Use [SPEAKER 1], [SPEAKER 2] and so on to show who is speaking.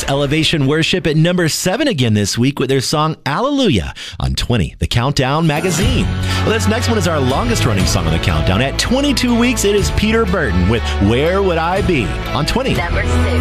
[SPEAKER 1] was Elevation Worship at number 7 again this week with their song Alleluia on 20, the Countdown magazine. Well, this next one is our longest running song on the countdown. At 22 weeks, it is Peter Burton with Where Would I Be on 20.
[SPEAKER 2] Number 6.